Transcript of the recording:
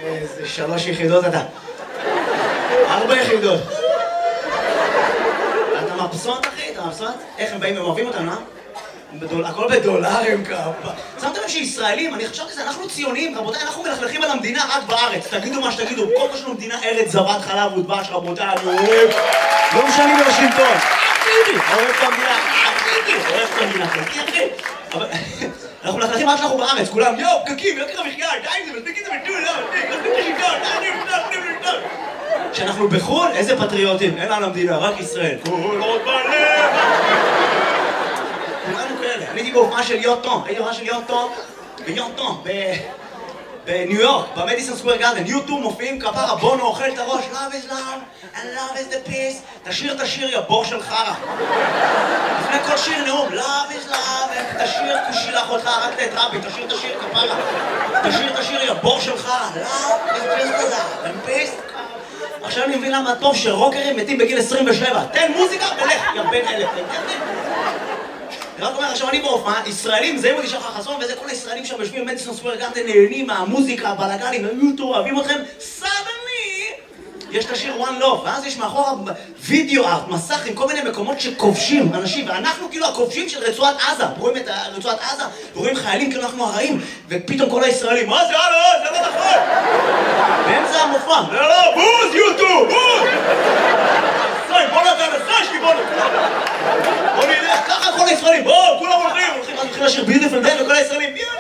איזה 3 יחידות אתה. 4 יחידות. אתה מבסוט, אחי? אתה מבסוט? איך הם באים ואוהבים אותנו, הכל בדולרים כפה. שמתם לב שישראלים, אני חשבתי שזה, אנחנו ציונים, רבותיי, אנחנו מלכלכים על המדינה רק בארץ. תגידו מה שתגידו, כל מה שלנו מדינה ארץ זבת חלב ודבש, רבותיי, אני אוהב. לא משנים בוושינגטון. אחי, אוהב את המדינה, אחי, אוהב את המדינה, אחי. אבל אנחנו מלכלכים רק שאנחנו בארץ, כולם, יואו, פקקים, יוקר המחיה, די זה, מספיק את זה בטול, לא, מספיק לשלטון, די, כשאנחנו בחו"ל, איזה פטריוטים, אין על המדינה, רק ישראל. כל עוד בלב. כולנו כאלה. אני הייתי בהופעה של יוטו, ביוטו, בניו יורק, במדיסון סקוור גארדן. יוטו מופיעים כפרה, בונו אוכל את הראש, love is love, and love is the peace. תשיר את השיר, יא בור של חרא. לפני כל שיר נאום, love is love, תשיר כושילח אותך, רק את רבי, תשיר את השיר כפרה. תשיר את השיר, יא בור של חרא, love is just love, and peace. עכשיו אני מבין למה טוב שרוקרים מתים בגיל 27. תן מוזיקה ולך, יא בן אלף. רק אומר, עכשיו אני בהופעה, ישראלים, זה מודי שחר חסון, וזה כל הישראלים שם יושבים במדיסון סקוור גארדן, נהנים מהמוזיקה, הבלגנים, היוטו, אוהבים אתכם, סדני! יש את השיר One Love, ואז יש מאחורה וידאו ארט, מסך עם כל מיני מקומות שכובשים אנשים, ואנחנו כאילו הכובשים של רצועת עזה, רואים את רצועת עזה, ורואים חיילים כאילו אנחנו הרעים, ופתאום כל הישראלים, מה זה? זה לא נכון! באמצע המופע, לא, בוז, יוטו, בוז! בוא נתן לסשקי, בוא נלך, ככה כל הישראלים, בואו, כולם הולכים, אז מתחיל לשיר ביוטיפול דיי וכל הישראלים, יואו!